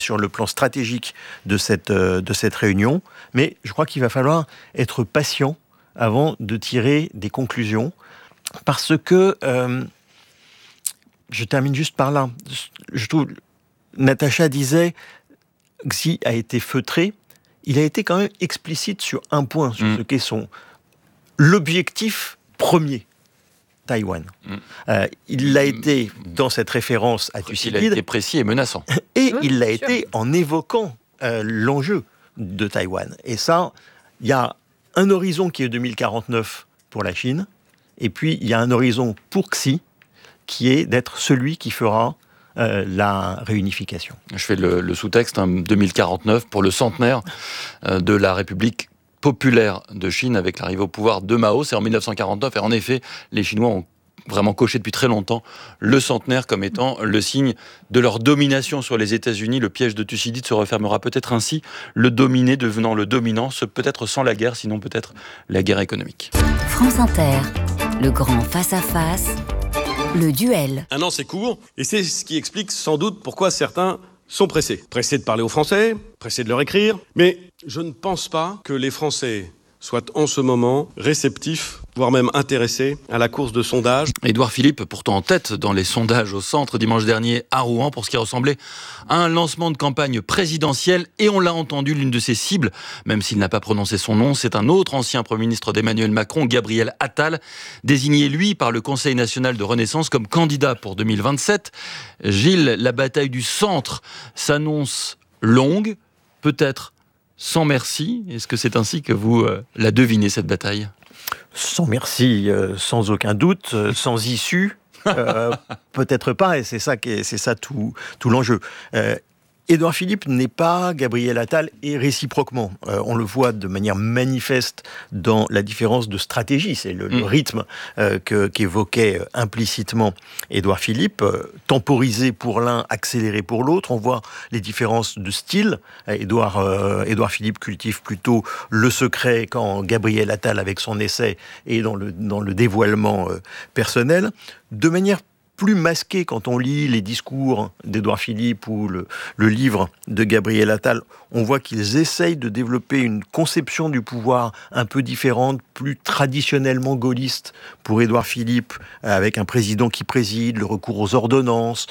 sur le plan stratégique de cette réunion, mais je crois qu'il va falloir être patient avant de tirer des conclusions, parce que, je termine juste par là, je trouve, Natacha disait, Xi a été feutré, il a été quand même explicite sur un point, sur ce qu'est l'objectif premier. Taïwan. Il l'a été dans cette référence à Thucydide. Il a été précis et menaçant. Et il l'a été en évoquant l'enjeu de Taïwan. Et ça, il y a un horizon qui est 2049 pour la Chine, et puis il y a un horizon pour Xi, qui est d'être celui qui fera la réunification. Je fais le sous-texte, 2049, pour le centenaire de la République populaire de Chine, avec l'arrivée au pouvoir de Mao. C'est en 1949, et en effet, les Chinois ont vraiment coché depuis très longtemps le centenaire comme étant le signe de leur domination sur les États-Unis. Le piège de Thucydide se refermera peut-être ainsi, le dominé devenant le dominant, peut-être sans la guerre, sinon peut-être la guerre économique. France Inter, le grand face-à-face, le duel. Un an, c'est court, et c'est ce qui explique sans doute pourquoi certains sont pressés. Pressés de parler aux Français, pressés de leur écrire, mais je ne pense pas que les Français soient en ce moment réceptifs, voire même intéressés à la course de sondage. Édouard Philippe, pourtant en tête dans les sondages au centre dimanche dernier à Rouen, pour ce qui ressemblait à un lancement de campagne présidentielle, et on l'a entendu, l'une de ses cibles, même s'il n'a pas prononcé son nom, c'est un autre ancien Premier ministre d'Emmanuel Macron, Gabriel Attal, désigné lui par le Conseil national de Renaissance comme candidat pour 2027. Gilles, la bataille du centre s'annonce longue, peut-être sans merci. Est-ce que c'est ainsi que vous la devinez, cette bataille ? Sans merci, sans aucun doute, sans issue, peut-être pas, et c'est ça tout l'enjeu. Édouard Philippe n'est pas Gabriel Attal, et réciproquement. On le voit de manière manifeste dans la différence de stratégie. C'est le rythme qu'évoquait implicitement Édouard Philippe, temporisé pour l'un, accéléré pour l'autre. On voit les différences de style. Édouard Philippe cultive plutôt le secret, quand Gabriel Attal, avec son essai, est dans le dévoilement personnel. De manière plus masqué, quand on lit les discours d'Édouard Philippe ou le livre de Gabriel Attal, on voit qu'ils essayent de développer une conception du pouvoir un peu différente, plus traditionnellement gaulliste pour Édouard Philippe, avec un président qui préside, le recours aux ordonnances,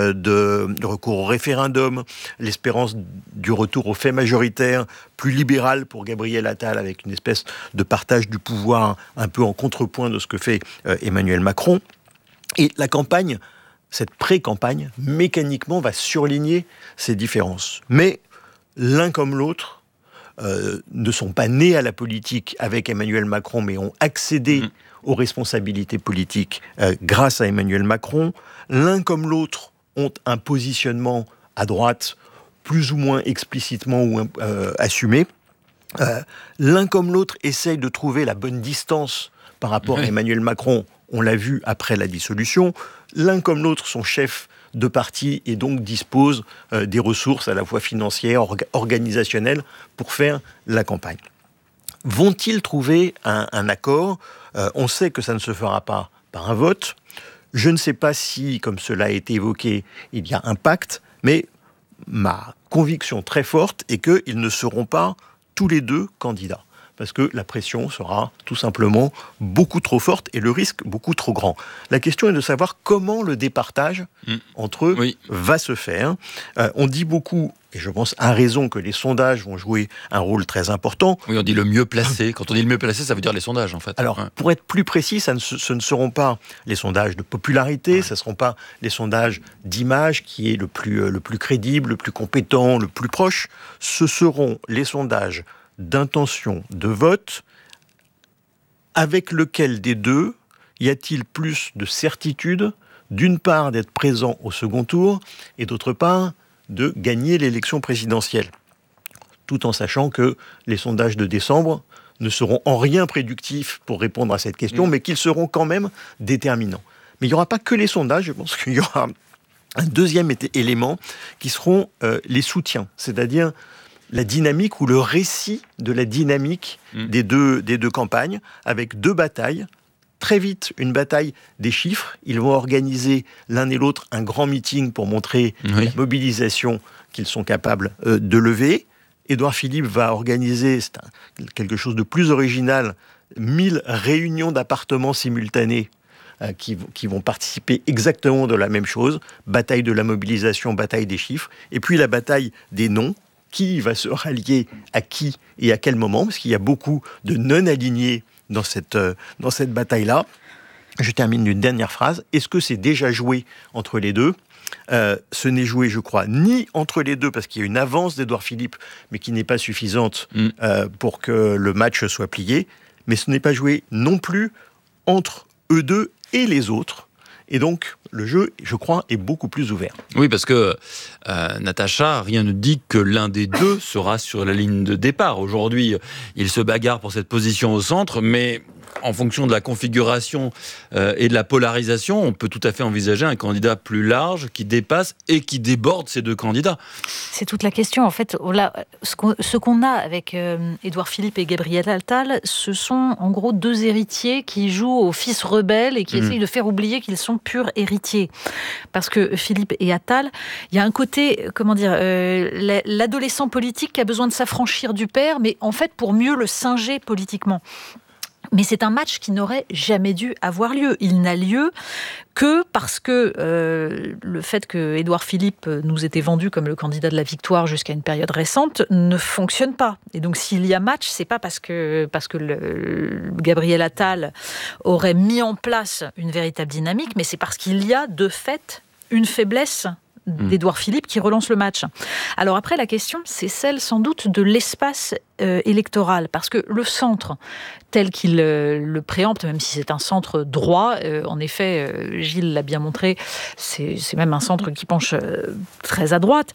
le recours au référendum, l'espérance du retour aux faits majoritaires, plus libéral pour Gabriel Attal, avec une espèce de partage du pouvoir un peu en contrepoint de ce que fait Emmanuel Macron. Et la campagne, cette pré-campagne, mécaniquement va surligner ces différences. Mais l'un comme l'autre ne sont pas nés à la politique avec Emmanuel Macron, mais ont accédé aux responsabilités politiques grâce à Emmanuel Macron. L'un comme l'autre ont un positionnement à droite, plus ou moins explicitement ou assumé. L'un comme l'autre essaye de trouver la bonne distance par rapport à Emmanuel Macron. On l'a vu après la dissolution. L'un comme l'autre sont chefs de parti et donc disposent des ressources à la fois financières, organisationnelles pour faire la campagne. Vont-ils trouver un accord ? On sait que ça ne se fera pas par un vote. Je ne sais pas si, comme cela a été évoqué, il y a un pacte, mais ma conviction très forte est qu'ils ne seront pas tous les deux candidats, parce que la pression sera tout simplement beaucoup trop forte et le risque beaucoup trop grand. La question est de savoir comment le départage entre eux va se faire. On dit beaucoup, et je pense à raison, que les sondages vont jouer un rôle très important. Oui, on dit le mieux placé. Quand on dit le mieux placé, ça veut dire les sondages, en fait. Alors, pour être plus précis, ce ne seront pas les sondages de popularité, ce ne seront pas les sondages d'image, qui est le plus crédible, le plus compétent, le plus proche. Ce seront les sondages d'intention de vote, avec lequel des deux y a-t-il plus de certitude, d'une part d'être présent au second tour, et d'autre part de gagner l'élection présidentielle, tout en sachant que les sondages de décembre ne seront en rien prédictifs pour répondre à cette question, mais qu'ils seront quand même déterminants. Mais il n'y aura pas que les sondages, je pense qu'il y aura un deuxième élément qui seront les soutiens, c'est-à-dire la dynamique ou le récit de la dynamique des deux campagnes, avec deux batailles très vite une bataille des chiffres. Ils vont organiser l'un et l'autre un grand meeting pour montrer la mobilisation qu'ils sont capables de lever. Édouard Philippe va organiser, quelque chose de plus original, 1000 réunions d'appartements simultanées qui vont participer exactement de la même chose. Bataille de la mobilisation, bataille des chiffres. Et puis la bataille des noms. Qui va se rallier à qui et à quel moment? Parce qu'il y a beaucoup de non-alignés dans cette bataille-là. Je termine d'une dernière phrase. Est-ce que c'est déjà joué entre les deux? Ce n'est joué, je crois, ni entre les deux, parce qu'il y a une avance d'Édouard Philippe, mais qui n'est pas suffisante pour que le match soit plié. Mais ce n'est pas joué non plus entre eux deux et les autres. Et donc, le jeu, je crois, est beaucoup plus ouvert. Oui, parce que, Natacha, rien ne dit que l'un des deux sera sur la ligne de départ. Aujourd'hui, il se bagarre pour cette position au centre, mais en fonction de la configuration et de la polarisation, on peut tout à fait envisager un candidat plus large qui dépasse et qui déborde ces deux candidats. C'est toute la question. En fait, là, ce qu'on a avec Édouard Philippe et Gabriel Attal, ce sont en gros deux héritiers qui jouent au fils rebelle et qui essayent de faire oublier qu'ils sont purs héritiers. Parce que Philippe et Attal, il y a un côté, l'adolescent politique qui a besoin de s'affranchir du père, mais en fait pour mieux le singer politiquement. Mais c'est un match qui n'aurait jamais dû avoir lieu. Il n'a lieu que parce que le fait que Édouard Philippe nous était vendu comme le candidat de la victoire jusqu'à une période récente ne fonctionne pas. Et donc s'il y a match, c'est pas parce que Gabriel Attal aurait mis en place une véritable dynamique, mais c'est parce qu'il y a de fait une faiblesse d'Édouard Philippe qui relance le match. Alors après, la question, c'est celle sans doute de l'espace électoral, parce que le centre, tel qu'il le préempte, même si c'est un centre droit, en effet, Gilles l'a bien montré, c'est même un centre qui penche très à droite,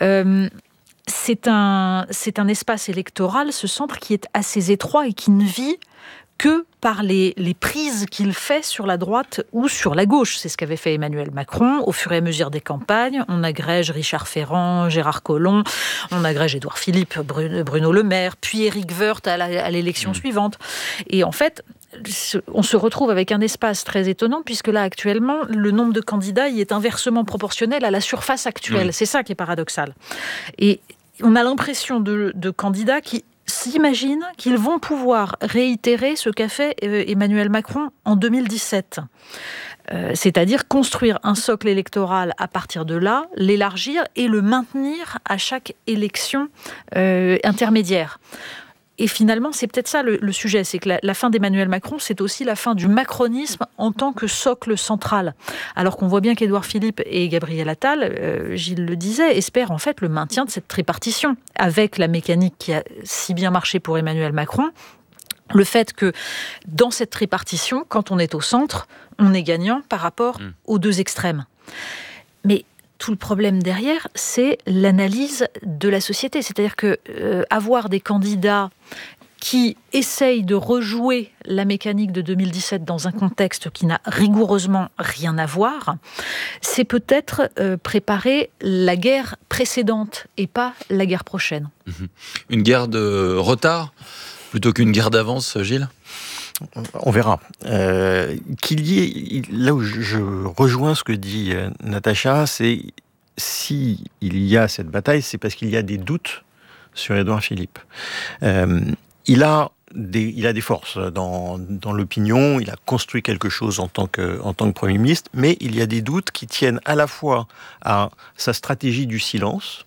c'est un espace électoral, ce centre qui est assez étroit et qui ne vit que par les prises qu'il fait sur la droite ou sur la gauche. C'est ce qu'avait fait Emmanuel Macron au fur et à mesure des campagnes. On agrège Richard Ferrand, Gérard Collomb, on agrège Édouard Philippe, Bruno Le Maire, puis Éric Woerth à l'élection suivante. Et en fait, on se retrouve avec un espace très étonnant, puisque là, actuellement, le nombre de candidats y est inversement proportionnel à la surface actuelle. C'est ça qui est paradoxal. Et on a l'impression de candidats qui s'imaginent qu'ils vont pouvoir réitérer ce qu'a fait Emmanuel Macron en 2017. C'est-à-dire construire un socle électoral à partir de là, l'élargir et le maintenir à chaque élection intermédiaire. Et finalement, c'est peut-être ça le sujet, c'est que la fin d'Emmanuel Macron, c'est aussi la fin du macronisme en tant que socle central. Alors qu'on voit bien qu'Édouard Philippe et Gabriel Attal, Gilles le disait, espèrent en fait le maintien de cette tripartition, avec la mécanique qui a si bien marché pour Emmanuel Macron. Le fait que dans cette tripartition, quand on est au centre, on est gagnant par rapport aux deux extrêmes. Mais tout le problème derrière, c'est l'analyse de la société. C'est-à-dire que avoir des candidats qui essayent de rejouer la mécanique de 2017 dans un contexte qui n'a rigoureusement rien à voir, c'est peut-être préparer la guerre précédente et pas la guerre prochaine. Une guerre de retard plutôt qu'une guerre d'avance, Gilles ? On verra. Qu'il y ait, là où je rejoins ce que dit Natacha, c'est si il y a cette bataille, c'est parce qu'il y a des doutes sur Édouard Philippe. Il a des forces dans l'opinion, il a construit quelque chose en tant que Premier ministre, mais il y a des doutes qui tiennent à la fois à sa stratégie du silence.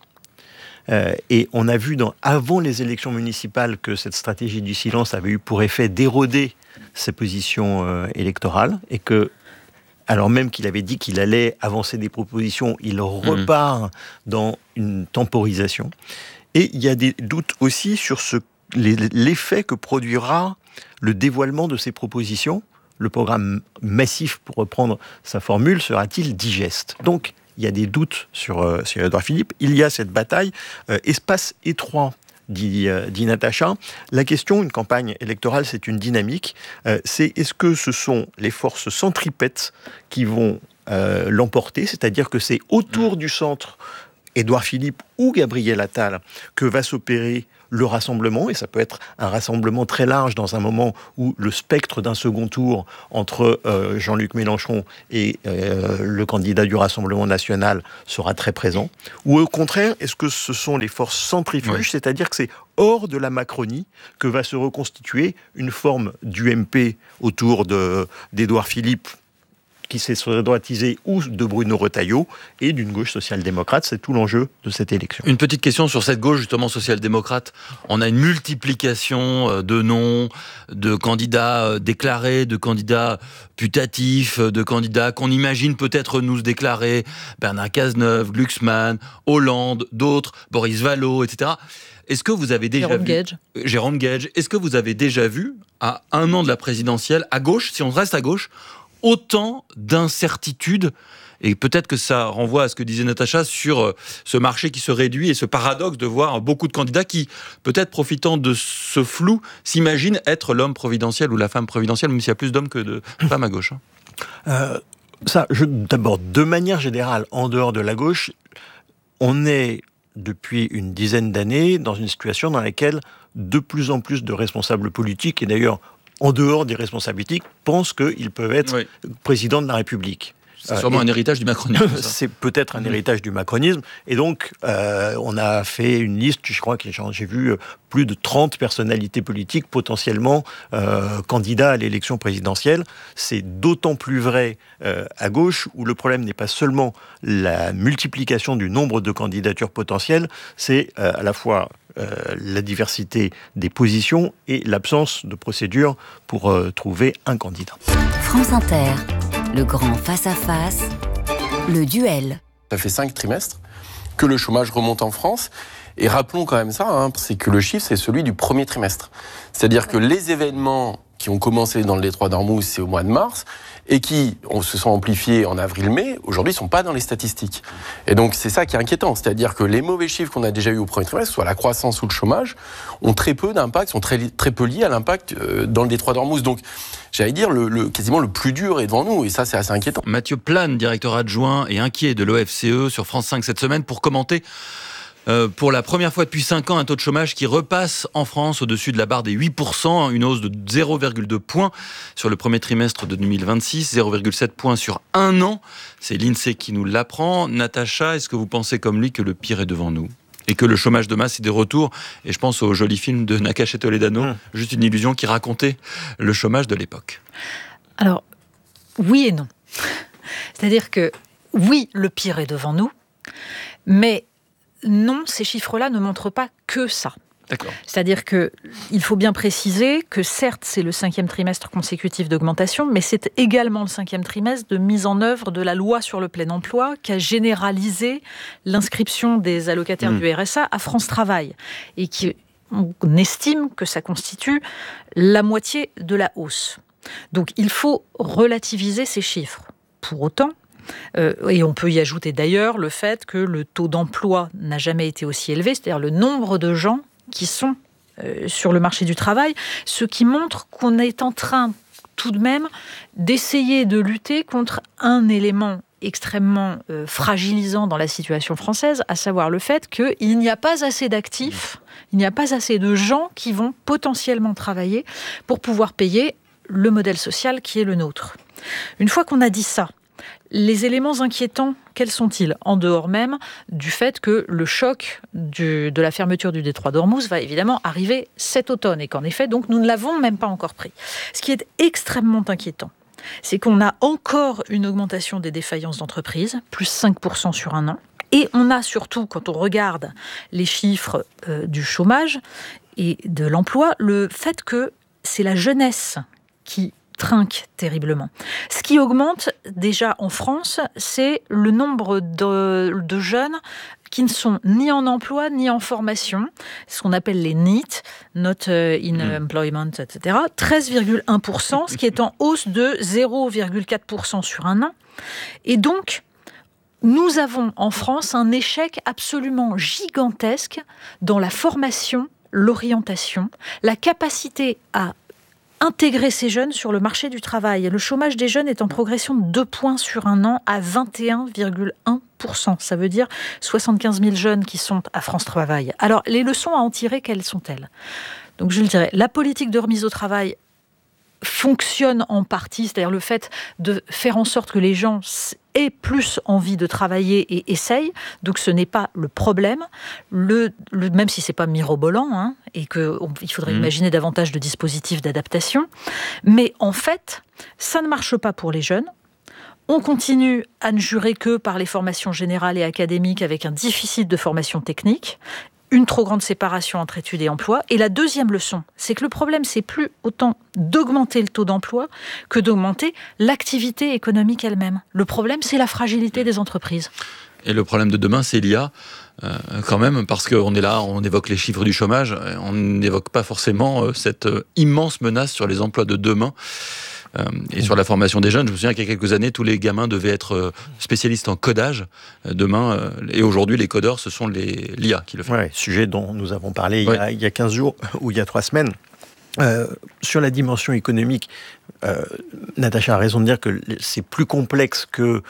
Et on a vu avant les élections municipales que cette stratégie du silence avait eu pour effet d'éroder ses positions électorales, et que, alors même qu'il avait dit qu'il allait avancer des propositions, il repart dans une temporisation. Et il y a des doutes aussi sur l'effet que produira le dévoilement de ces propositions. Le programme massif, pour reprendre sa formule, sera-t-il digeste ? Donc, il y a des doutes sur Édouard Philippe. Il y a cette bataille, espace étroit, dit Natacha. La question, une campagne électorale, c'est une dynamique. C'est est-ce que ce sont les forces centripètes qui vont l'emporter ? C'est-à-dire que c'est autour du centre Édouard Philippe ou Gabriel Attal que va s'opérer le rassemblement, et ça peut être un rassemblement très large dans un moment où le spectre d'un second tour entre Jean-Luc Mélenchon et le candidat du Rassemblement national sera très présent, ou au contraire, est-ce que ce sont les forces centrifuges, c'est-à-dire que c'est hors de la Macronie que va se reconstituer une forme d'UMP autour d'Édouard Philippe, qui s'est droitisé, ou de Bruno Retailleau, et d'une gauche social-démocrate. C'est tout l'enjeu de cette élection. Une petite question sur cette gauche, justement, social-démocrate. On a une multiplication de noms, de candidats déclarés, de candidats putatifs, de candidats qu'on imagine peut-être nous se déclarer. Bernard Cazeneuve, Glucksmann, Hollande, d'autres, Boris Vallaud, etc. Est-ce que vous avez déjà vu... Jérôme Gage. Est-ce que vous avez déjà vu, à 1 an de la présidentielle, à gauche, si on reste à gauche, autant d'incertitudes, et peut-être que ça renvoie à ce que disait Natacha sur ce marché qui se réduit et ce paradoxe de voir beaucoup de candidats qui, peut-être profitant de ce flou, s'imaginent être l'homme providentiel ou la femme providentielle, même s'il y a plus d'hommes que de femmes à gauche. D'abord, de manière générale, en dehors de la gauche, on est depuis une dizaine d'années dans une situation dans laquelle de plus en plus de responsables politiques, et d'ailleurs en dehors des responsabilités, pensent qu'ils peuvent être président de la République. C'est sûrement un héritage du macronisme. C'est peut-être un héritage du macronisme. Et donc, on a fait une liste, je crois que j'ai vu plus de 30 personnalités politiques potentiellement candidats à l'élection présidentielle. C'est d'autant plus vrai à gauche, où le problème n'est pas seulement la multiplication du nombre de candidatures potentielles, c'est à la fois la diversité des positions et l'absence de procédure pour trouver un candidat. France Inter, le grand face-à-face, le duel. Ça fait 5 trimestres que le chômage remonte en France. Et rappelons quand même ça, c'est que le chiffre, c'est celui du premier trimestre. C'est-à-dire que les événements qui ont commencé dans le détroit d'Ormuz, c'est au mois de mars, et qui se sont amplifiés en avril-mai, aujourd'hui, ne sont pas dans les statistiques. Et donc, c'est ça qui est inquiétant. C'est-à-dire que les mauvais chiffres qu'on a déjà eu au premier trimestre, soit la croissance ou le chômage, ont très peu d'impact, sont très peu liés à l'impact dans le détroit d'Ormuz. Donc, j'allais dire, quasiment le plus dur est devant nous, et ça, c'est assez inquiétant. Mathieu Plane, directeur adjoint et inquiet de l'OFCE sur France 5 cette semaine, pour commenter pour la première fois depuis 5 ans un taux de chômage qui repasse en France au-dessus de la barre des 8%, une hausse de 0,2 points sur le premier trimestre de 2026, 0,7 points sur un an. C'est l'INSEE qui nous l'apprend. Natacha, est-ce que vous pensez comme lui que le pire est devant nous ? Et que le chômage de masse est de retour? Et je pense au joli film de Nakache et Toledano, Juste une illusion, qui racontait le chômage de l'époque. Alors, oui et non. C'est-à-dire que, oui, le pire est devant nous, mais non, ces chiffres-là ne montrent pas que ça. D'accord. C'est-à-dire qu'il faut bien préciser que certes, c'est le 5e trimestre consécutif d'augmentation, mais c'est également le 5e trimestre de mise en œuvre de la loi sur le plein emploi qui a généralisé l'inscription des allocataires du RSA à France Travail et qui, on estime que ça constitue la moitié de la hausse. Donc il faut relativiser ces chiffres. Pour autant, et on peut y ajouter d'ailleurs le fait que le taux d'emploi n'a jamais été aussi élevé, c'est-à-dire le nombre de gens qui sont sur le marché du travail, ce qui montre qu'on est en train tout de même d'essayer de lutter contre un élément extrêmement fragilisant dans la situation française, à savoir le fait qu'il n'y a pas assez d'actifs, il n'y a pas assez de gens qui vont potentiellement travailler pour pouvoir payer le modèle social qui est le nôtre. Une fois qu'on a dit ça, les éléments inquiétants, quels sont-ils? En dehors même du fait que le choc de la fermeture du détroit d'Ormuz va évidemment arriver cet automne et qu'en effet, donc, nous ne l'avons même pas encore pris. Ce qui est extrêmement inquiétant, c'est qu'on a encore une augmentation des défaillances d'entreprises, plus 5% sur un an. Et on a surtout, quand on regarde les chiffres du chômage et de l'emploi, le fait que c'est la jeunesse qui trinque terriblement. Ce qui augmente déjà en France, c'est le nombre de jeunes qui ne sont ni en emploi ni en formation, ce qu'on appelle les NEET, Not in Employment, etc. 13,1%, ce qui est en hausse de 0,4% sur un an. Et donc, nous avons en France un échec absolument gigantesque dans la formation, l'orientation, la capacité à intégrer ces jeunes sur le marché du travail. Le chômage des jeunes est en progression de 2 points sur un an à 21,1%. Ça veut dire 75 000 jeunes qui sont à France Travail. Alors, les leçons à en tirer, quelles sont-elles ? Donc, je le dirais, la politique de remise au travail fonctionne en partie, c'est-à-dire le fait de faire en sorte que les gens aient plus envie de travailler et essayent. Donc ce n'est pas le problème, même si c'est pas mirobolant, et qu'il faudrait imaginer davantage de dispositifs d'adaptation. Mais en fait, ça ne marche pas pour les jeunes. On continue à ne jurer que par les formations générales et académiques avec un déficit de formation technique, une trop grande séparation entre études et emploi. Et la deuxième leçon, c'est que le problème, c'est plus autant d'augmenter le taux d'emploi que d'augmenter l'activité économique elle-même. Le problème, c'est la fragilité des entreprises. Et le problème de demain, c'est l'IA, quand même, parce qu'on est là, on évoque les chiffres du chômage, on n'évoque pas forcément cette immense menace sur les emplois de demain. Et sur la formation des jeunes, je me souviens qu'il y a quelques années, tous les gamins devaient être spécialistes en codage. Demain, et aujourd'hui, les codeurs, ce sont l'IA qui le fait. Ouais, sujet dont nous avons parlé il y a 15 jours ou il y a 3 semaines. Sur la dimension économique, Natacha a raison de dire que c'est plus complexe que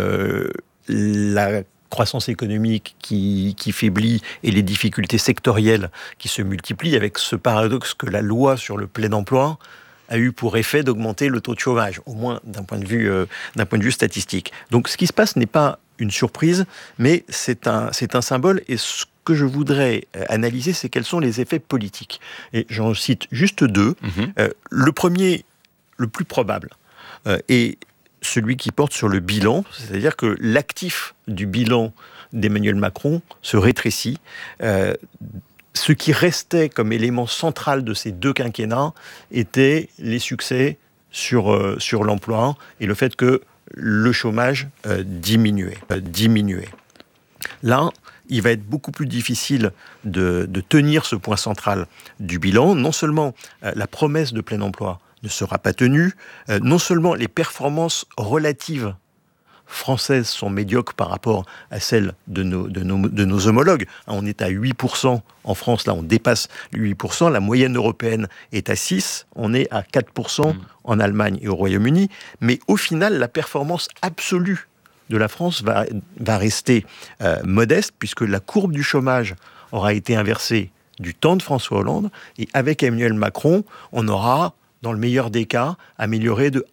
la croissance économique qui faiblit et les difficultés sectorielles qui se multiplient, avec ce paradoxe que la loi sur le plein emploi a eu pour effet d'augmenter le taux de chômage, au moins d'un point de vue statistique. Donc ce qui se passe n'est pas une surprise, mais c'est un symbole. Et ce que je voudrais analyser, c'est quels sont les effets politiques. Et j'en cite juste 2. Le premier, le plus probable, est celui qui porte sur le bilan, c'est-à-dire que l'actif du bilan d'Emmanuel Macron se rétrécit. Ce qui restait comme élément central de ces 2 quinquennats était les succès sur l'emploi et le fait que le chômage diminuait. Là, il va être beaucoup plus difficile de tenir ce point central du bilan. Non seulement la promesse de plein emploi ne sera pas tenue, non seulement les performances relatives françaises sont médiocres par rapport à celles de nos homologues. On est à 8% en France, là on dépasse les 8%, la moyenne européenne est à 6%, on est à 4% en Allemagne et au Royaume-Uni, mais au final la performance absolue de la France va rester modeste, puisque la courbe du chômage aura été inversée du temps de François Hollande, et avec Emmanuel Macron, on aura, dans le meilleur des cas, amélioré de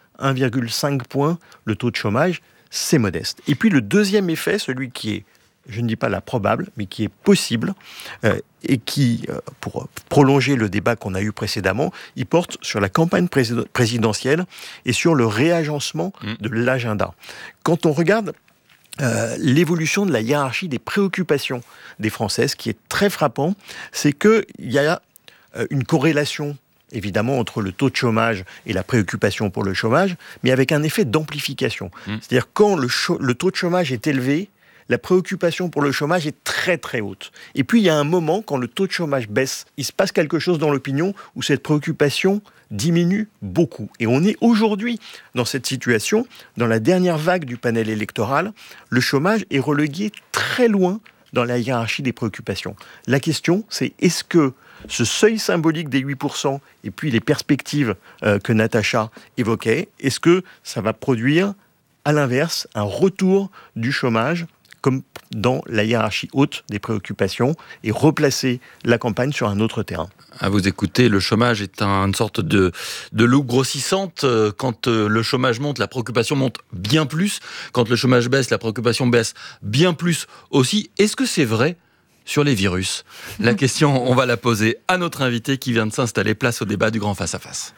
1,5 points le taux de chômage. C'est modeste. Et puis le deuxième effet, celui qui est, je ne dis pas la probable, mais qui est possible, et qui, pour prolonger le débat qu'on a eu précédemment, il porte sur la campagne présidentielle et sur le réagencement de l'agenda. Quand on regarde l'évolution de la hiérarchie des préoccupations des Français, ce qui est très frappant, c'est qu'il y a une corrélation évidemment entre le taux de chômage et la préoccupation pour le chômage, mais avec un effet d'amplification. C'est-à-dire quand le taux de chômage est élevé, la préoccupation pour le chômage est très très haute. Et puis il y a un moment, quand le taux de chômage baisse, il se passe quelque chose dans l'opinion où cette préoccupation diminue beaucoup. Et on est aujourd'hui dans cette situation. Dans la dernière vague du panel électoral, le chômage est relégué très loin dans la hiérarchie des préoccupations. La question, c'est est-ce que ce seuil symbolique des 8% et puis les perspectives que Natacha évoquait, est-ce que ça va produire, à l'inverse, un retour du chômage comme dans la hiérarchie haute des préoccupations et replacer la campagne sur un autre terrain? À vous écouter, le chômage est une sorte de loupe grossissante. Quand le chômage monte, la préoccupation monte bien plus. Quand le chômage baisse, la préoccupation baisse bien plus aussi. Est-ce que c'est vrai sur les virus? La question, on va la poser à notre invité qui vient de s'installer. Place au débat du Grand Face à Face.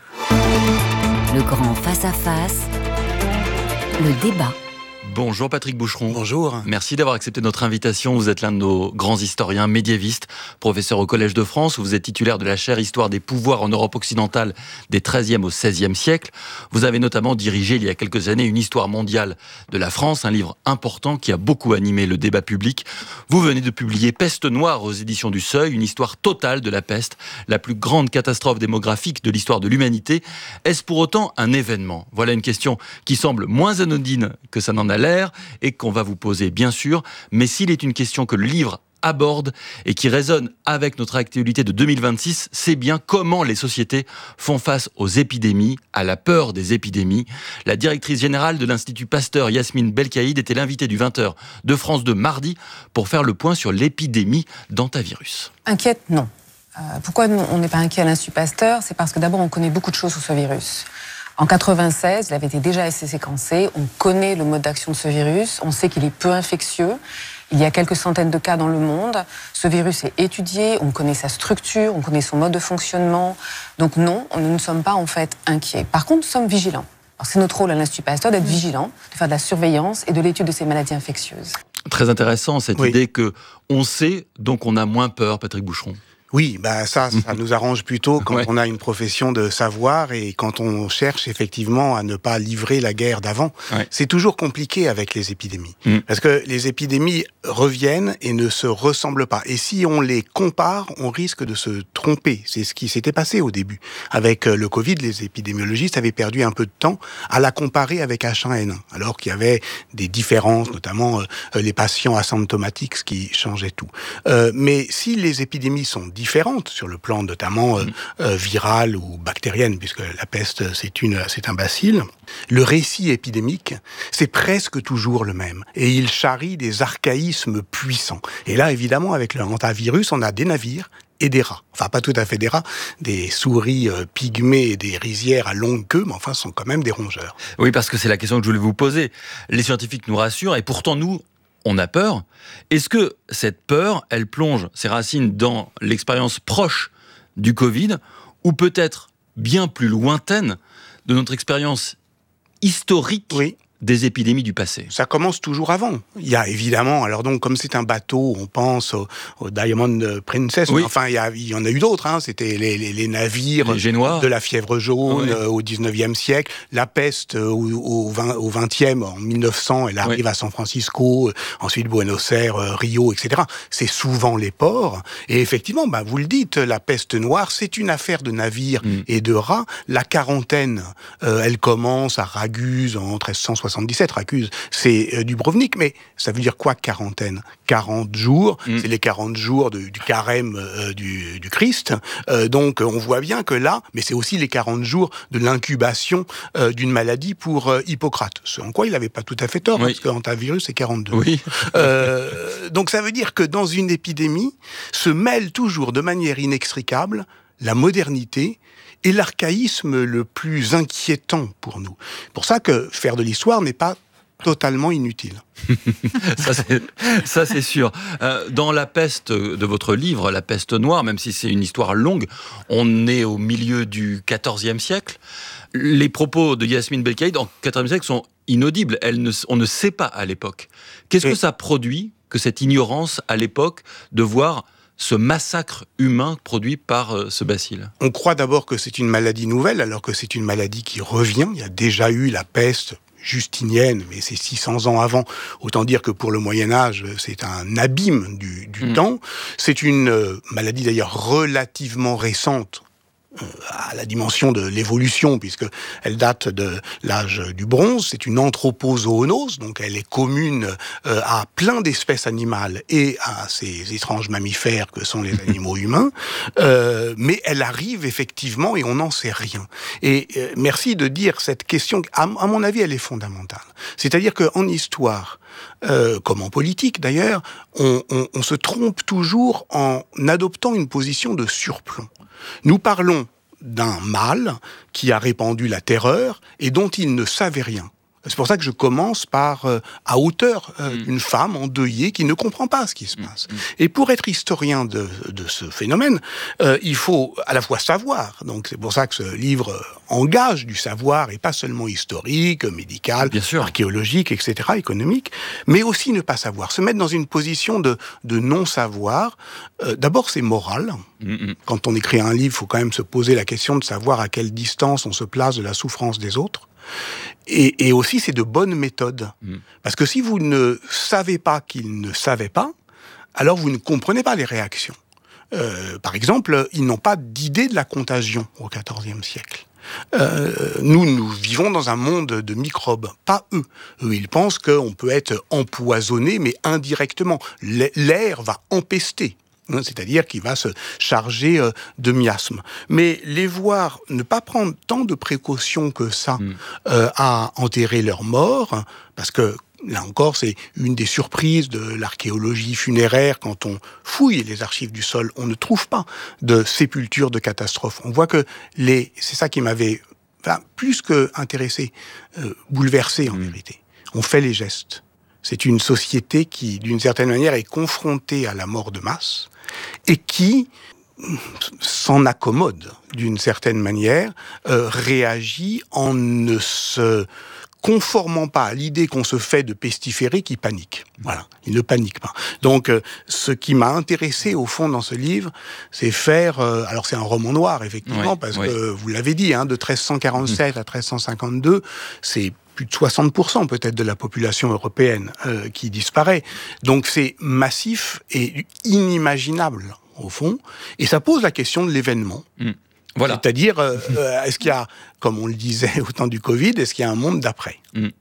Le Grand Face à Face, le débat. Bonjour Patrick Boucheron. Bonjour. Merci d'avoir accepté notre invitation. Vous êtes l'un de nos grands historiens médiévistes, professeur au Collège de France. Vous êtes titulaire de la chaire Histoire des pouvoirs en Europe occidentale des XIIIe au XVIe siècle. Vous avez notamment dirigé il y a quelques années une histoire mondiale de la France, un livre important qui a beaucoup animé le débat public. Vous venez de publier Peste noire aux éditions du Seuil, une histoire totale de la peste, la plus grande catastrophe démographique de l'histoire de l'humanité. Est-ce pour autant un événement? Voilà une question qui semble moins anodine que ça n'en a l'air et qu'on va vous poser bien sûr, mais s'il est une question que le livre aborde et qui résonne avec notre actualité de 2026, c'est bien comment les sociétés font face aux épidémies, à la peur des épidémies. La directrice générale de l'Institut Pasteur, Yasmine Belkaïd, était l'invitée du 20h de France 2 mardi pour faire le point sur l'épidémie d'hantavirus. Inquiète, non. Pourquoi on n'est pas inquiet à l'Institut Pasteur ? C'est parce que d'abord, on connaît beaucoup de choses sur ce virus. En 1996, il avait été déjà séquencé. On connaît le mode d'action de ce virus. On sait qu'il est peu infectieux. Il y a quelques centaines de cas dans le monde. Ce virus est étudié. On connaît sa structure. On connaît son mode de fonctionnement. Donc non, nous ne sommes pas en fait inquiets. Par contre, nous sommes vigilants. Alors, c'est notre rôle à l'Institut Pasteur d'être vigilant, de faire de la surveillance et de l'étude de ces maladies infectieuses. Très intéressant cette idée que on sait, donc on a moins peur, Patrick Boucheron. Oui, ça nous arrange plutôt quand on a une profession de savoir et quand on cherche effectivement à ne pas livrer la guerre d'avant. Ouais. C'est toujours compliqué avec les épidémies. Parce que les épidémies reviennent et ne se ressemblent pas. Et si on les compare, on risque de se tromper. C'est ce qui s'était passé au début. Avec le Covid, les épidémiologistes avaient perdu un peu de temps à la comparer avec H1N1, alors qu'il y avait des différences, notamment les patients asymptomatiques, ce qui changeait tout. Mais si les épidémies sont différentes sur le plan notamment viral ou bactérienne, puisque la peste c'est un bacille, le récit épidémique c'est presque toujours le même et il charrie des archaïsmes puissants. Et là évidemment avec le hantavirus on a des navires et des rats. Enfin, pas tout à fait des rats, des souris pygmées et des rizières à longue queue, mais enfin, ce sont quand même des rongeurs. Oui, parce que c'est la question que je voulais vous poser. Les scientifiques nous rassurent et pourtant nous, on a peur. Est-ce que cette peur, elle plonge ses racines dans l'expérience proche du Covid ou peut-être bien plus lointaine de notre expérience historique des épidémies du passé? Ça commence toujours avant. Il y a évidemment, alors donc comme c'est un bateau, on pense au Diamond Princess, mais enfin il y en a eu d'autres, c'était les navires de la fièvre jaune au 19e siècle, la peste au 20e, en 1900, elle arrive à San Francisco, ensuite Buenos Aires, Rio, etc. C'est souvent les ports, et effectivement, vous le dites, la peste noire, c'est une affaire de navires et de rats. La quarantaine, elle commence à Raguse en 1377, Raguse, c'est Dubrovnik, mais ça veut dire quoi quarantaine ? 40 jours, c'est les 40 jours du carême du Christ, donc on voit bien que là, mais c'est aussi les 40 jours de l'incubation d'une maladie pour Hippocrate, ce en quoi il n'avait pas tout à fait tort, parce que hantavirus c'est 42. Donc ça veut dire que dans une épidémie, se mêlent toujours de manière inextricable la modernité et l'archaïsme le plus inquiétant pour nous. C'est pour ça que faire de l'histoire n'est pas totalement inutile. Ça c'est sûr. Dans La peste de votre livre, La peste noire, même si c'est une histoire longue, on est au milieu du XIVe siècle. Les propos de Yasmine Belkaïd en XIVe siècle sont inaudibles. On ne sait pas à l'époque. Qu'est-ce que ça produit, que cette ignorance à l'époque, de voir ce massacre humain produit par ce bacille? On croit d'abord que c'est une maladie nouvelle, alors que c'est une maladie qui revient. Il y a déjà eu la peste justinienne, mais c'est 600 ans avant. Autant dire que pour le Moyen-Âge, c'est un abîme du temps. C'est une maladie d'ailleurs relativement récente, à la dimension de l'évolution, puisqu'elle date de l'âge du bronze. C'est une anthropozoonose, donc elle est commune à plein d'espèces animales et à ces étranges mammifères que sont les animaux humains, mais elle arrive effectivement et on n'en sait rien. Et merci de dire cette question, à mon avis, elle est fondamentale. C'est-à-dire qu'en histoire, comme en politique d'ailleurs, on se trompe toujours en adoptant une position de surplomb. Nous parlons d'un mal qui a répandu la terreur et dont il ne savait rien. C'est pour ça que je commence par, à hauteur, une femme endeuillée qui ne comprend pas ce qui se passe. Et pour être historien de ce phénomène, il faut à la fois savoir. Donc c'est pour ça que ce livre engage du savoir, et pas seulement historique, médical, archéologique, etc., économique, mais aussi ne pas savoir. Se mettre dans une position de non-savoir, d'abord c'est moral. Quand on écrit un livre, il faut quand même se poser la question de savoir à quelle distance on se place de la souffrance des autres. Et aussi, c'est de bonnes méthodes. Parce que si vous ne savez pas qu'ils ne savaient pas, alors vous ne comprenez pas les réactions. Par exemple, ils n'ont pas d'idée de la contagion au XIVe siècle. Nous vivons dans un monde de microbes, pas eux. Eux, ils pensent qu'on peut être empoisonné, mais indirectement. L'air va empester. C'est-à-dire qu'il va se charger de miasmes. Mais les voir ne pas prendre tant de précautions que ça à enterrer leurs morts, parce que là encore, c'est une des surprises de l'archéologie funéraire. Quand on fouille les archives du sol, on ne trouve pas de sépulture de catastrophe. On voit que c'est ça qui m'avait plus que intéressé, bouleversé en vérité. On fait les gestes. C'est une société qui, d'une certaine manière, est confrontée à la mort de masse et qui s'en accommode, d'une certaine manière, réagit en ne se conformant pas à l'idée qu'on se fait de pestiférés qui paniquent. Voilà, ils ne paniquent pas. Donc, ce qui m'a intéressé, au fond, dans ce livre, c'est faire... alors, c'est un roman noir, effectivement, parce que, vous l'avez dit, de 1347 à 1352, c'est plus de 60% peut-être de la population européenne qui disparaît. Donc, c'est massif et inimaginable, au fond. Et ça pose la question de l'événement. Voilà. C'est-à-dire, est-ce qu'il y a, comme on le disait au temps du Covid, est-ce qu'il y a un monde d'après ?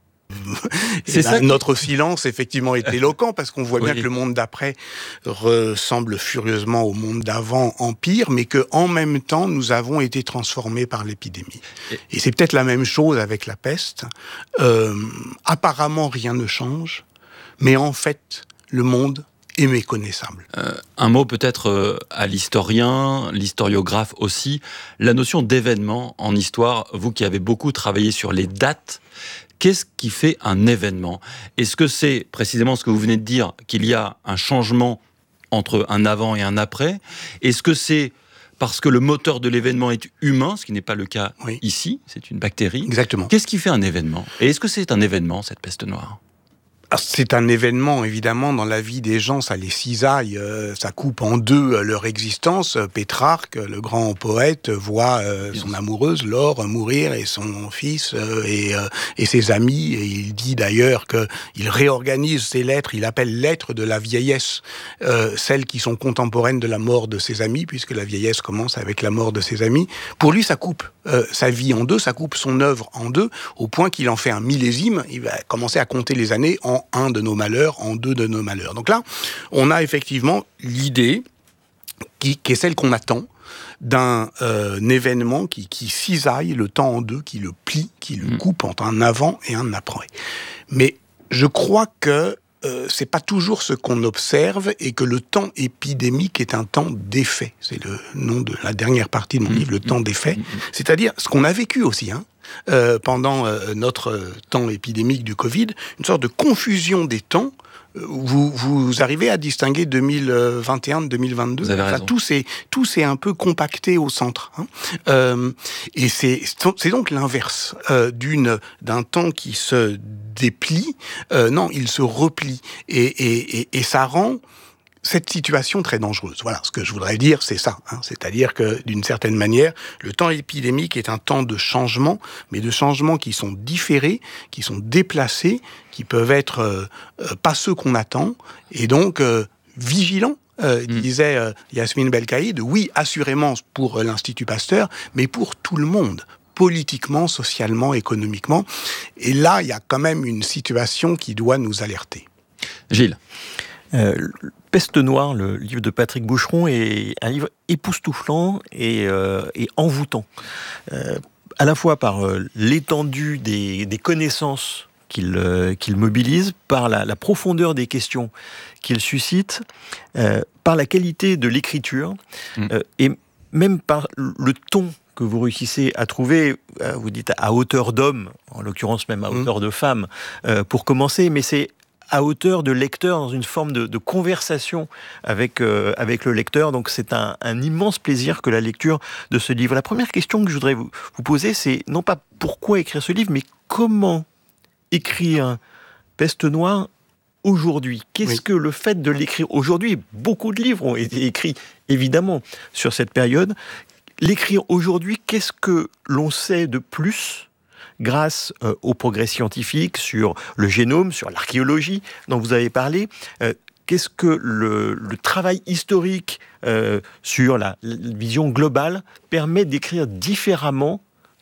Notre silence, effectivement, est éloquent, parce qu'on voit bien que le monde d'après ressemble furieusement au monde d'avant, en pire, mais qu'en même temps, nous avons été transformés par l'épidémie. Et c'est peut-être la même chose avec la peste. Apparemment, rien ne change, mais en fait, le monde est méconnaissable. Un mot peut-être à l'historien, l'historiographe aussi. La notion d'événement en histoire, vous qui avez beaucoup travaillé sur les dates, qu'est-ce qui fait un événement ? Est-ce que c'est précisément ce que vous venez de dire, qu'il y a un changement entre un avant et un après ? Est-ce que c'est parce que le moteur de l'événement est humain, ce qui n'est pas le cas ici, c'est une bactérie ? Exactement. Qu'est-ce qui fait un événement ? Et est-ce que c'est un événement, cette peste noire ? C'est un événement, évidemment, dans la vie des gens, ça les cisaille, ça coupe en deux leur existence. Pétrarque, le grand poète, voit son amoureuse, Laure, mourir, et son fils, et ses amis, et il dit d'ailleurs qu'il réorganise ses lettres, il appelle lettres de la vieillesse, celles qui sont contemporaines de la mort de ses amis, puisque la vieillesse commence avec la mort de ses amis. Pour lui, ça coupe sa vie en deux, ça coupe son œuvre en deux, au point qu'il en fait un millésime, il va commencer à compter les années en un de nos malheurs, en deux de nos malheurs. Donc là, on a effectivement l'idée qui est celle qu'on attend d'un événement qui cisaille le temps en deux, qui le plie, qui le coupe entre un avant et un après. Mais je crois que c'est pas toujours ce qu'on observe, et que le temps épidémique est un temps d'effet. C'est le nom de la dernière partie de mon livre, le temps d'effet. C'est-à-dire ce qu'on a vécu aussi, pendant notre temps épidémique du Covid, une sorte de confusion des temps. Vous arrivez à distinguer 2021 de 2022. Vous avez raison. Tout s'est un peu compacté au centre. Et c'est donc l'inverse d'un temps qui se déplie. Non, il se replie. Et ça rend cette situation très dangereuse. Voilà, ce que je voudrais dire, c'est ça. C'est-à-dire que, d'une certaine manière, le temps épidémique est un temps de changement, mais de changements qui sont différés, qui sont déplacés, qui peuvent être pas ceux qu'on attend, et donc vigilants. Disait Yasmine Belkaïd, oui, assurément pour l'Institut Pasteur, mais pour tout le monde, politiquement, socialement, économiquement. Et là, il y a quand même une situation qui doit nous alerter. Gilles. Peste noire, le livre de Patrick Boucheron, est un livre époustouflant et envoûtant. À la fois par l'étendue des connaissances qu'il mobilise, par la profondeur des questions qu'il suscite, par la qualité de l'écriture, et même par le ton que vous réussissez à trouver, vous dites à hauteur d'homme, en l'occurrence même à hauteur de femme, pour commencer, mais c'est à hauteur de lecteur, dans une forme de conversation avec le lecteur. Donc c'est un immense plaisir que la lecture de ce livre. La première question que je voudrais vous poser, c'est non pas pourquoi écrire ce livre, mais comment écrire Peste noire aujourd'hui. Qu'est-ce que le fait de l'écrire aujourd'hui, beaucoup de livres ont été écrits évidemment sur cette période, l'écrire aujourd'hui, qu'est-ce que l'on sait de plus grâce au progrès scientifique sur le génome, sur l'archéologie dont vous avez parlé? Qu'est-ce que le travail historique sur la vision globale permet d'écrire différemment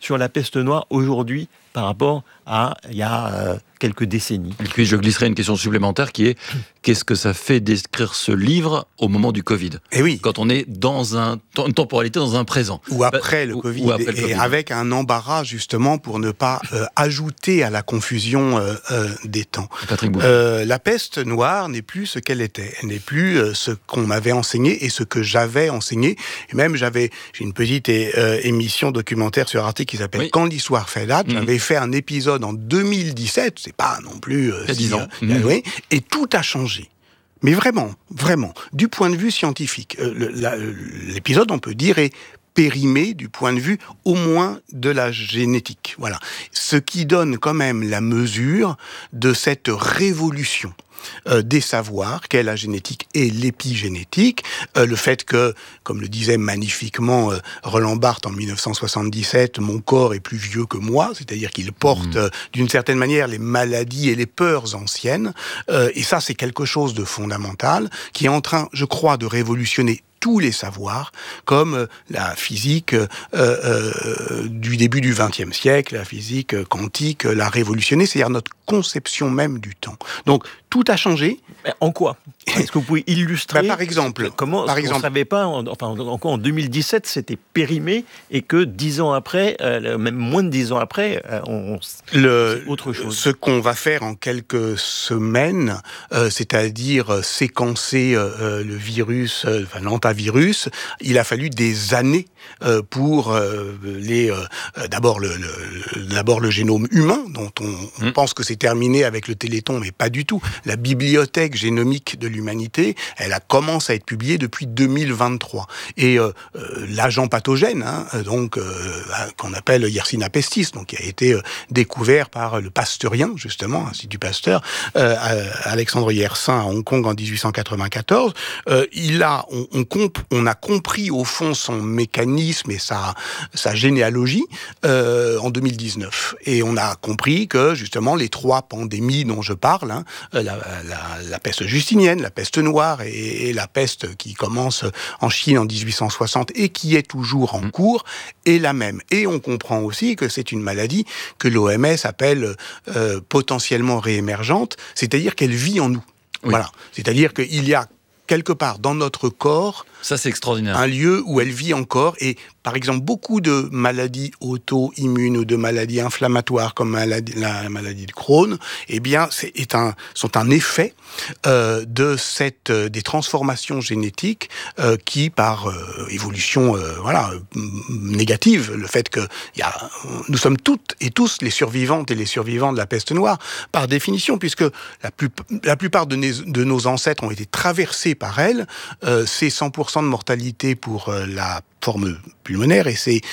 sur la peste noire aujourd'hui par rapport à il y a quelques décennies. Et puis je glisserai une question supplémentaire qui est qu'est-ce que ça fait d'écrire ce livre au moment du Covid ? Et oui. Quand on est dans une temporalité, dans un présent. Ou après le Covid. Ou après le Covid. Avec un embarras justement pour ne pas ajouter à la confusion des temps. Patrick Boucher. La peste noire n'est plus ce qu'elle était. Elle n'est plus ce qu'on m'avait enseigné et ce que j'avais enseigné. Et même j'ai une petite émission documentaire sur Arte qui s'appelle Quand l'histoire fait date. J'avais fait un épisode en 2017. C'est pas non plus... il y a 10 ans. Oui, et tout a changé. Mais vraiment, du point de vue scientifique. L'épisode, on peut dire, est périmé du point de vue au moins de la génétique. Voilà. Ce qui donne quand même la mesure de cette révolution des savoirs qu'est la génétique et l'épigénétique, le fait que, comme le disait magnifiquement Roland Barthes en 1977, mon corps est plus vieux que moi, c'est-à-dire qu'il porte d'une certaine manière les maladies et les peurs anciennes, et ça c'est quelque chose de fondamental qui est en train, je crois, de révolutionner tous les savoirs, comme la physique du début du XXe siècle, la physique quantique l'a révolutionnée, c'est-à-dire notre conception même du temps. Donc, tout a changé. Mais en quoi ? Est-ce que vous pouvez illustrer par exemple, comment on ne savait pas, en 2017, c'était périmé, et que 10 ans après, même moins de 10 ans après, c'est autre chose. Ce qu'on va faire en quelques semaines, c'est-à-dire séquencer le virus, l'antavirus, il a fallu des années pour d'abord le génome humain, dont on pense que c'est terminé avec le Téléthon, mais pas du tout. La bibliothèque génomique de l'humanité, elle a commencé à être publiée depuis 2023. Et l'agent pathogène, qu'on appelle Yersinia pestis, donc qui a été découvert par le pasteurien, justement, Institut Pasteur, Alexandre Yersin à Hong Kong en 1894. On a compris au fond son mécanisme et sa généalogie en 2019. Et on a compris que justement les 3 pandémies dont je parle, la peste justinienne, la peste noire et la peste qui commence en Chine en 1860 et qui est toujours en cours, est la même. Et on comprend aussi que c'est une maladie que l'OMS appelle potentiellement réémergente, c'est-à-dire qu'elle vit en nous. Oui. Voilà. C'est-à-dire qu'il y a quelque part dans notre corps, ça c'est extraordinaire, un lieu où elle vit encore. Et par exemple, beaucoup de maladies auto-immunes ou de maladies inflammatoires comme la maladie de Crohn, eh bien, sont un effet des transformations génétiques qui, par évolution négative, le fait que nous sommes toutes et tous les survivantes et les survivants de la peste noire, par définition, puisque la plupart de nos ancêtres ont été traversés par elle, c'est 100% de mortalité pour la forme pulmonaire et c'est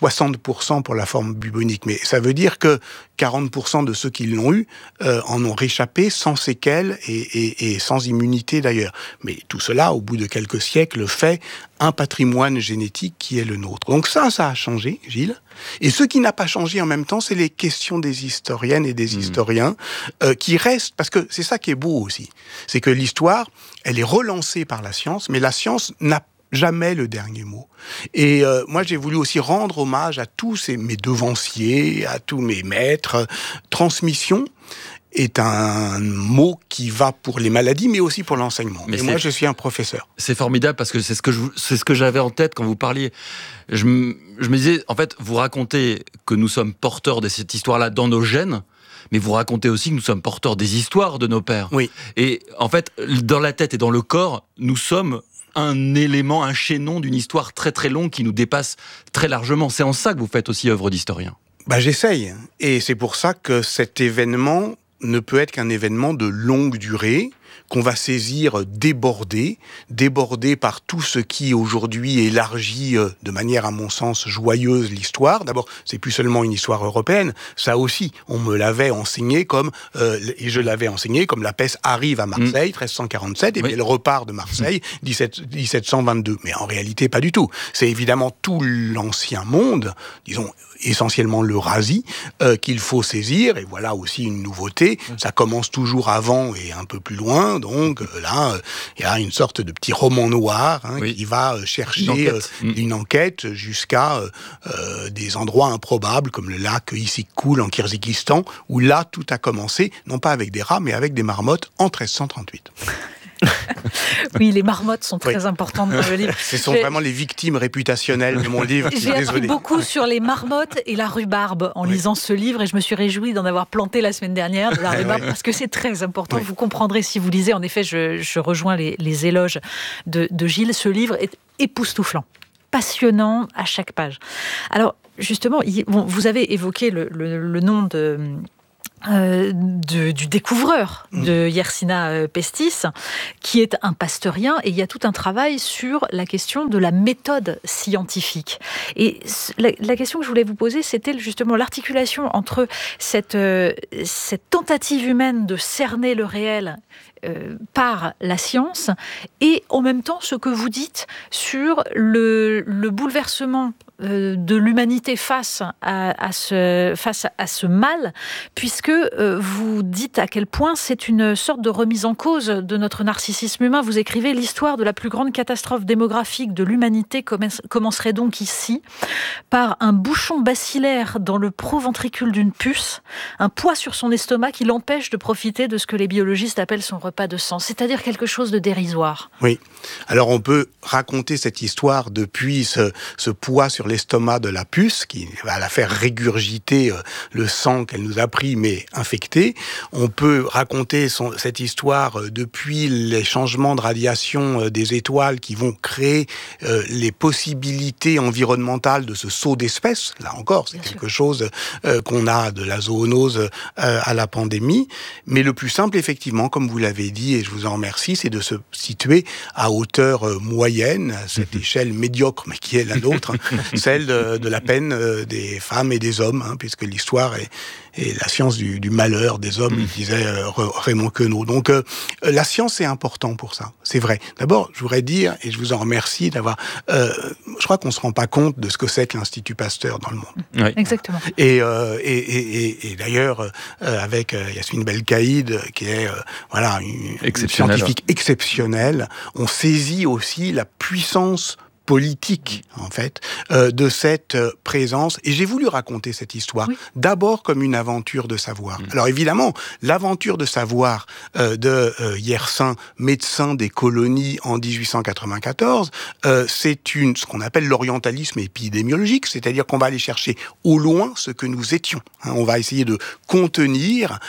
60% pour la forme bubonique. Mais ça veut dire que 40% de ceux qui l'ont eu en ont réchappé sans séquelles et sans immunité d'ailleurs. Mais tout cela, au bout de quelques siècles, fait un patrimoine génétique qui est le nôtre. Donc ça a changé, Gilles. Et ce qui n'a pas changé en même temps, c'est les questions des historiennes et des historiens qui restent, parce que c'est ça qui est beau aussi. C'est que l'histoire, elle est relancée par la science, mais la science n'a jamais le dernier mot. Et moi, j'ai voulu aussi rendre hommage à tous mes devanciers, à tous mes maîtres. Transmission est un mot qui va pour les maladies, mais aussi pour l'enseignement. Mais moi, je suis un professeur. C'est formidable, parce que c'est ce que j'avais en tête quand vous parliez. Je me disais, en fait, vous racontez que nous sommes porteurs de cette histoire-là dans nos gènes, mais vous racontez aussi que nous sommes porteurs des histoires de nos pères. Oui. Et en fait, dans la tête et dans le corps, nous sommes un élément, un chaînon d'une histoire très très longue qui nous dépasse très largement. C'est en ça que vous faites aussi œuvre d'historien. J'essaye. Et c'est pour ça que cet événement ne peut être qu'un événement de longue durée, qu'on va saisir débordé par tout ce qui aujourd'hui élargit de manière, à mon sens, joyeuse l'histoire. D'abord, c'est plus seulement une histoire européenne, ça aussi, on me l'avait enseigné comme, et je l'avais enseigné comme la peste arrive à Marseille, 1347, et puis elle repart de Marseille, 1722. Mais en réalité, pas du tout. C'est évidemment tout l'ancien monde, disons, essentiellement l'Eurasie, qu'il faut saisir, et voilà aussi une nouveauté. Ça commence toujours avant et un peu plus loin, loin. Donc là, il y a une sorte de petit roman noir qui va chercher une enquête jusqu'à des endroits improbables, comme le lac Issyk-Kul en Kyrgyzstan, où là, tout a commencé, non pas avec des rats, mais avec des marmottes en 1338. Oui, les marmottes sont très importantes dans le livre. Ce sont vraiment les victimes réputationnelles de mon livre. J'ai appris beaucoup sur les marmottes et la rhubarbe en lisant ce livre, et je me suis réjouie d'en avoir planté la semaine dernière, de la rhubarbe, parce que c'est très important. Vous comprendrez si vous lisez. En effet, je rejoins les éloges de Gilles. Ce livre est époustouflant, passionnant à chaque page. Alors, justement, vous avez évoqué le nom du découvreur de Yersinia Pestis, qui est un pasteurien, et il y a tout un travail sur la question de la méthode scientifique. Et la question que je voulais vous poser, c'était justement l'articulation entre cette tentative humaine de cerner le réel par la science, et en même temps ce que vous dites sur le bouleversement de l'humanité face à ce mal, puisque vous dites à quel point c'est une sorte de remise en cause de notre narcissisme humain. Vous écrivez: l'histoire de la plus grande catastrophe démographique de l'humanité commencerait donc ici, par un bouchon bacillaire dans le proventricule d'une puce, un poids sur son estomac qui l'empêche de profiter de ce que les biologistes appellent son repas de sang, c'est-à-dire quelque chose de dérisoire. Oui. Alors on peut raconter cette histoire depuis ce poids sur l'estomac de la puce, qui va la faire régurgiter le sang qu'elle nous a pris, mais infecté. On peut raconter cette histoire depuis les changements de radiation des étoiles qui vont créer les possibilités environnementales de ce saut d'espèces. Là encore, c'est quelque chose qu'on a de la zoonose à la pandémie. Mais le plus simple, effectivement, comme vous l'avez dit, et je vous en remercie, c'est de se situer à hauteur moyenne, à cette échelle médiocre, mais qui est la nôtre, celle de la peine des femmes et des hommes, puisque l'histoire est la science du malheur des hommes, disait Raymond Queneau. Donc la science est importante pour ça, c'est vrai. D'abord, je voudrais dire, et je vous en remercie d'avoir... je crois qu'on ne se rend pas compte de ce que c'est que l'Institut Pasteur dans le monde. Oui. Exactement. Et d'ailleurs, avec Yasmine Belkaïd, qui est une scientifique exceptionnelle, on saisit aussi la puissance politique, en fait, de cette présence. Et j'ai voulu raconter cette histoire, d'abord comme une aventure de savoir. Alors évidemment, l'aventure de savoir de Yersin, médecin des colonies en 1894, c'est ce qu'on appelle l'orientalisme épidémiologique, c'est-à-dire qu'on va aller chercher au loin ce que nous étions. On va essayer de contenir,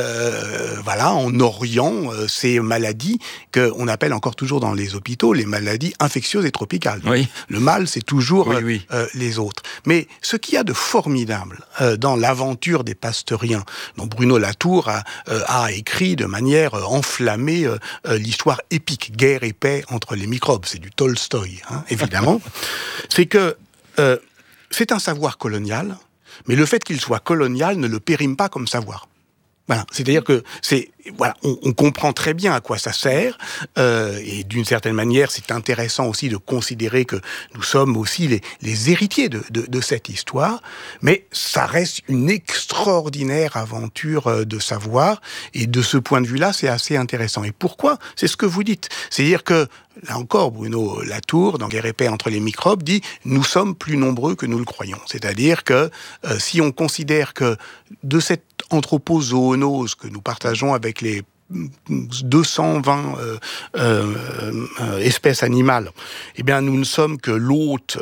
en Orient, ces maladies qu'on appelle encore toujours dans les hôpitaux les maladies infectieuses et tropicales. Oui. Le mal, c'est toujours les autres. Mais ce qu'il y a de formidable dans l'aventure des pasteuriens, dont Bruno Latour a écrit de manière enflammée l'histoire épique, Guerre et paix entre les microbes, c'est du Tolstoï, évidemment, c'est que c'est un savoir colonial, mais le fait qu'il soit colonial ne le périme pas comme savoir. Voilà, c'est-à-dire que on comprend très bien à quoi ça sert, et d'une certaine manière, c'est intéressant aussi de considérer que nous sommes aussi les héritiers de cette histoire, mais ça reste une extraordinaire aventure de savoir, et de ce point de vue-là, c'est assez intéressant. Et pourquoi ? C'est ce que vous dites. C'est-à-dire que, là encore, Bruno Latour, dans Guerre et paix entre les microbes, dit « Nous sommes plus nombreux que nous le croyons ». C'est-à-dire que si on considère que de cette anthropozoonose que nous partageons avec les 220 espèces animales, eh bien, nous ne sommes que l'hôte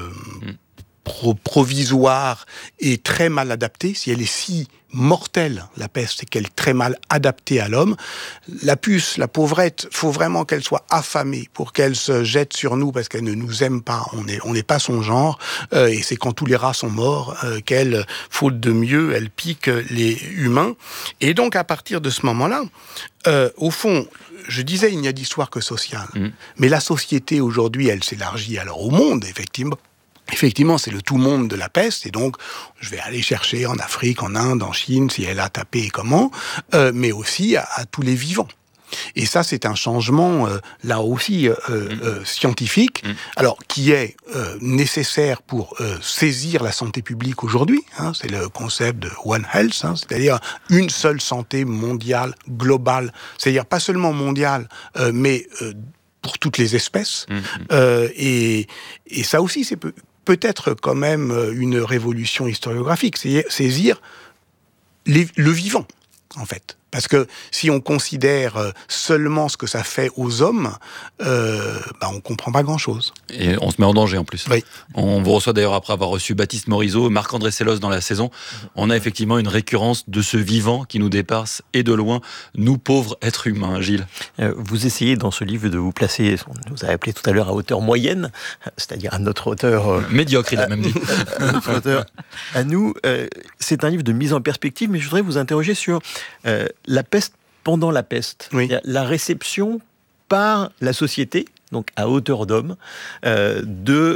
provisoire et très mal adapté. Si elle est si mortelle, la peste, c'est qu'elle est très mal adaptée à l'homme. La puce, la pauvrette, faut vraiment qu'elle soit affamée pour qu'elle se jette sur nous parce qu'elle ne nous aime pas. On n'est pas son genre. Et c'est quand tous les rats sont morts qu'elle, faute de mieux, elle pique les humains. Et donc, à partir de ce moment-là, au fond, je disais, il n'y a d'histoire que sociale. Mais la société, aujourd'hui, elle s'élargit alors au monde, effectivement. Effectivement, c'est le tout-monde de la peste, et donc je vais aller chercher en Afrique, en Inde, en Chine, si elle a tapé et comment, mais aussi à tous les vivants. Et ça, c'est un changement, là aussi, scientifique, alors qui est nécessaire pour saisir la santé publique aujourd'hui. Hein, c'est le concept de One Health, hein, c'est-à-dire une seule santé mondiale, globale. C'est-à-dire pas seulement mondiale, mais pour toutes les espèces. Et ça aussi, c'est peut-être quand même une révolution historiographique, c'est saisir le vivant, en fait. Parce que si on considère seulement ce que ça fait aux hommes, on comprend pas grand-chose. Et on se met en danger en plus. Oui. On vous reçoit d'ailleurs après avoir reçu Baptiste Morisot, Marc-André Sellos dans la saison. On a effectivement une récurrence de ce vivant qui nous dépasse et de loin, nous pauvres êtres humains, Gilles. Vous essayez dans ce livre de vous placer, on nous a appelé tout à l'heure à hauteur moyenne, c'est-à-dire à notre hauteur... médiocre, il a même dit. Notre hauteur à nous. C'est un livre de mise en perspective, mais je voudrais vous interroger sur la peste pendant la peste. Oui. La réception par la société, donc à hauteur d'homme, de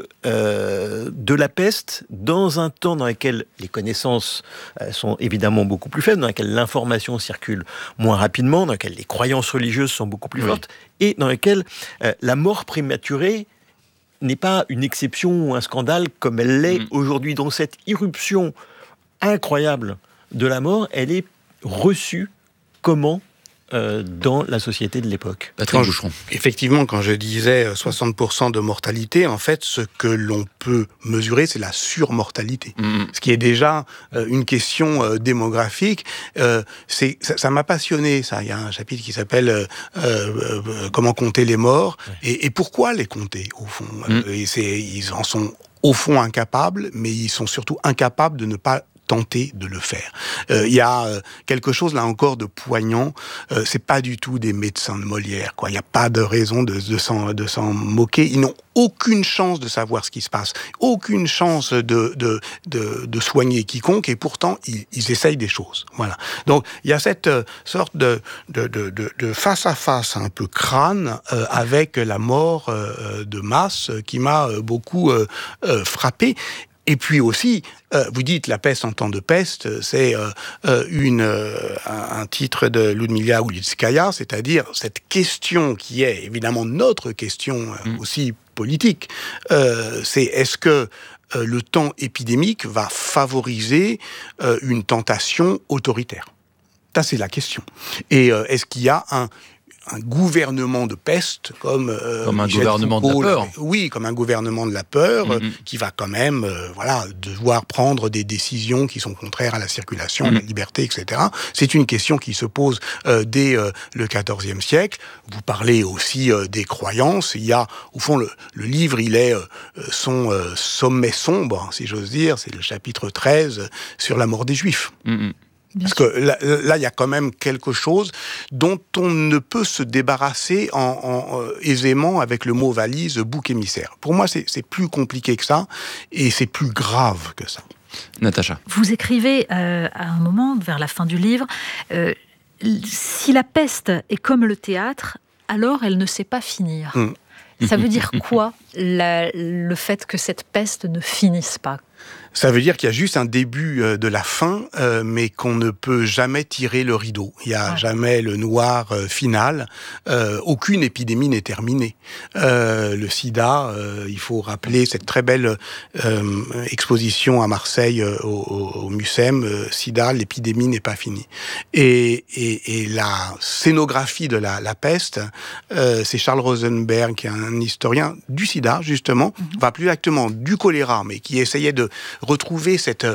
la peste dans un temps dans lequel les connaissances sont évidemment beaucoup plus faibles, dans lequel l'information circule moins rapidement, dans lequel les croyances religieuses sont beaucoup plus fortes, et dans lequel la mort prématurée n'est pas une exception ou un scandale comme elle l'est aujourd'hui. Donc cette irruption incroyable de la mort, elle est reçue comment dans la société de l'époque? Patrick Boucheron. Effectivement, quand je disais 60% de mortalité, en fait, ce que l'on peut mesurer, c'est la surmortalité. Ce qui est déjà une question démographique. Ça m'a passionné, ça. Il y a un chapitre qui s'appelle Comment compter les morts et pourquoi les compter, au fond. Ils en sont, au fond, incapables, mais ils sont surtout incapables de ne pas tenter de le faire. Il y a quelque chose là encore de poignant. C'est pas du tout des médecins de Molière, quoi. Il n'y a pas de raison de s'en moquer. Ils n'ont aucune chance de savoir ce qui se passe, aucune chance de soigner quiconque, et pourtant ils essayent des choses. Voilà. Donc il y a cette sorte de face à face un peu crâne avec la mort de masse qui m'a beaucoup frappé. Et puis aussi, vous dites la peste en temps de peste, c'est un titre de Ludmila Ulitskaya, c'est-à-dire cette question qui est évidemment notre question aussi politique. C'est est-ce que le temps épidémique va favoriser une tentation autoritaire? Ça, c'est la question. Et est-ce qu'il y a un gouvernement de peste comme un gouvernement de la peur. Oui, comme un gouvernement de la peur qui va quand même devoir prendre des décisions qui sont contraires à la circulation, à la liberté, etc. C'est une question qui se pose dès le XIVe siècle. Vous parlez aussi des croyances. Il y a, au fond, le livre, il est son sommet sombre, si j'ose dire. C'est le chapitre 13 sur la mort des Juifs. Parce que là, il y a quand même quelque chose dont on ne peut se débarrasser aisément avec le mot valise, bouc émissaire. Pour moi, c'est plus compliqué que ça, et c'est plus grave que ça. Natacha. Vous écrivez à un moment, vers la fin du livre, si la peste est comme le théâtre, alors elle ne sait pas finir. Ça veut dire quoi, le fait que cette peste ne finisse pas ? Ça veut dire qu'il y a juste un début de la fin, mais qu'on ne peut jamais tirer le rideau. Il n'y a jamais le noir final. Aucune épidémie n'est terminée. Le sida, il faut rappeler cette très belle exposition à Marseille au Mucem, sida, l'épidémie n'est pas finie. Et la scénographie de la peste, c'est Charles Rosenberg, qui est un historien du sida, justement, enfin plus exactement du choléra, mais qui essayait de retrouver cette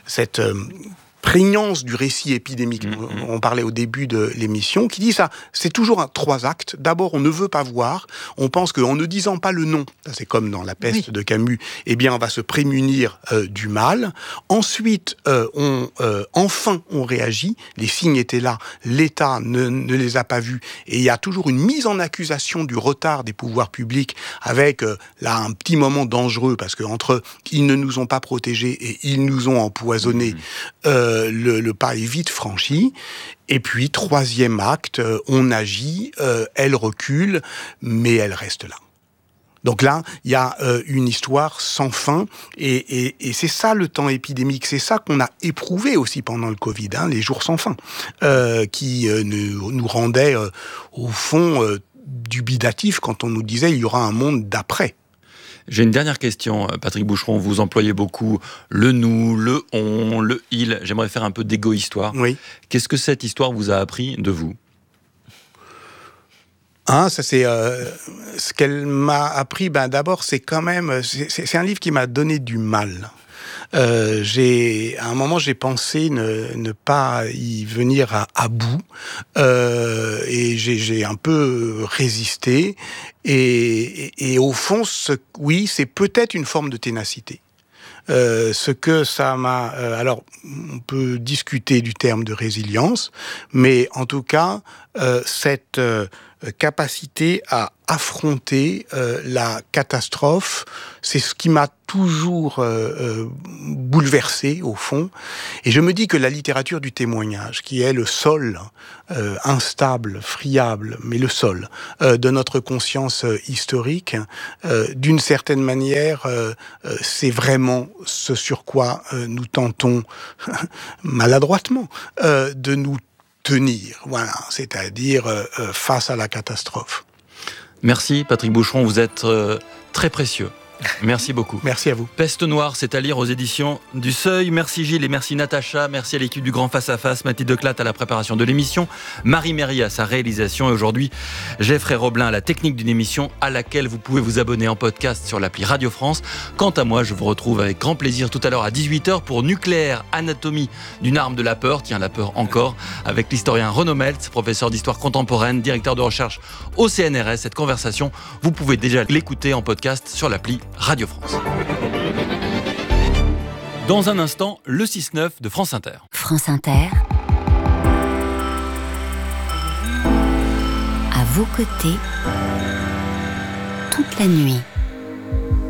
prégnance du récit épidémique. On parlait au début de l'émission, qui dit ça, c'est toujours 3 actes. D'abord, on ne veut pas voir. On pense qu'en ne disant pas le nom, ça c'est comme dans La peste de Camus, eh bien, on va se prémunir du mal. Ensuite, enfin, on réagit. Les signes étaient là. L'État ne les a pas vus. Et il y a toujours une mise en accusation du retard des pouvoirs publics avec, là, un petit moment dangereux, parce que entre ils ne nous ont pas protégés et ils nous ont empoisonnés, le pas est vite franchi. Et puis, 3e acte, on agit, elle recule, mais elle reste là. Donc là, il y a une histoire sans fin, et c'est ça le temps épidémique, c'est ça qu'on a éprouvé aussi pendant le Covid, les jours sans fin, qui nous rendaient au fond dubitatifs quand on nous disait il y aura un monde d'après. J'ai une dernière question, Patrick Boucheron. Vous employez beaucoup le nous, le on, le il. J'aimerais faire un peu d'égo-histoire. Oui. Qu'est-ce que cette histoire vous a appris de vous ? Ça c'est ce qu'elle m'a appris. D'abord, c'est quand même c'est un livre qui m'a donné du mal. À un moment, j'ai pensé ne pas y venir à bout, et j'ai un peu résisté. Et au fond, oui, c'est peut-être une forme de ténacité. Ce que ça m'a... alors, on peut discuter du terme de résilience, mais en tout cas, cette capacité à affronter la catastrophe, c'est ce qui m'a toujours bouleversé, au fond. Et je me dis que la littérature du témoignage, qui est le sol instable, friable, mais le sol de notre conscience historique, d'une certaine manière, c'est vraiment ce sur quoi nous tentons maladroitement de nous tenir, voilà, c'est-à-dire face à la catastrophe. Merci Patrick Boucheron, vous êtes très précieux. Merci beaucoup. Merci à vous. Peste noire, c'est à lire aux éditions du Seuil. Merci Gilles et merci Natacha. Merci à l'équipe du Grand Face à Face, Mathilde Declat à la préparation de l'émission, Marie Méry à sa réalisation et aujourd'hui Geoffrey Roblin à la technique d'une émission à laquelle vous pouvez vous abonner en podcast sur l'appli Radio France. Quant à moi, je vous retrouve avec grand plaisir tout à l'heure à 18h pour Nucléaire, anatomie d'une arme de la peur, tiens la peur encore, avec l'historien Renaud Meltz, professeur d'histoire contemporaine, directeur de recherche au CNRS. Cette conversation, vous pouvez déjà l'écouter en podcast sur l'appli Radio France. Dans un instant, le 6-9 de France Inter. France Inter. À vos côtés, toute la nuit.